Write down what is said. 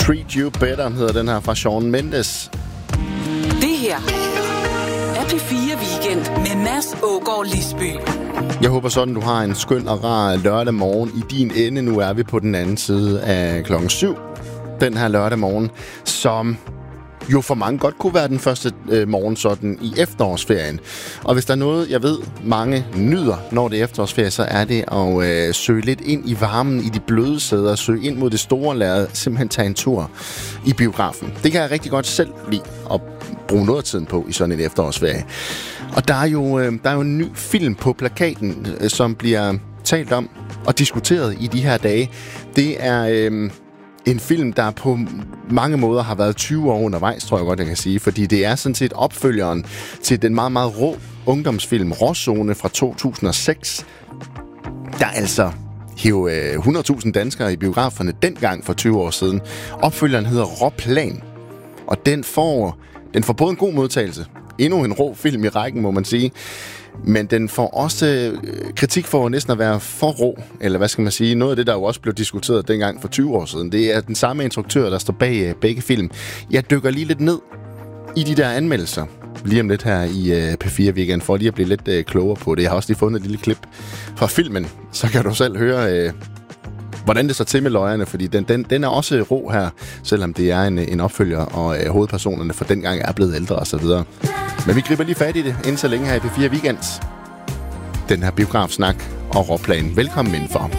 Treat You Better hedder den her fra Shawn Mendes. Det her er P4 Weekend med Mads Aagaard Lisby. Jeg håber sådan, du har en skøn og rar lørdag morgen i din ende. Nu er vi på den anden side af 7:00 den her lørdag morgen, som jo for mange godt kunne være den første morgen sådan i efterårsferien. Og hvis der er noget, jeg ved, mange nyder, når det er efterårsferie, så er det at søge lidt ind i varmen, i de bløde sæder, søge ind mod det store lærred, simpelthen tage en tur i biografen. Det kan jeg rigtig godt selv lide at bruge noget af tiden på i sådan en efterårsferie. Og der er jo en ny film på plakaten, som bliver talt om og diskuteret i de her dage. Det er en film, der på mange måder har været 20 år undervejs, tror jeg godt, jeg kan sige. Fordi det er sådan set opfølgeren til den meget, meget rå ungdomsfilm Råzone fra 2006. Der altså hæv 100.000 danskere i biograferne dengang for 20 år siden. Opfølgeren hedder Råplan. Og den får både en god modtagelse. Endnu en rå film i rækken, må man sige. Men den får også kritik for næsten at være for rå, eller hvad skal man sige. Noget af det, der jo også blev diskuteret dengang for 20 år siden, det er den samme instruktør, der står bag begge film. Jeg dykker lige lidt ned i de der anmeldelser lige om lidt her i P4 Weekend, for lige at blive lidt klogere på det. Jeg har også lige fundet et lille klip fra filmen, så kan du selv høre, hvordan det så til med løjerne, fordi den er også rå her, selvom det er en opfølger, og hovedpersonerne for dengang er blevet ældre og så videre. Men vi griber lige fat i det, inden så længe her i P4 Weekend. Den her biografsnak og Råplan. Velkommen indenfor.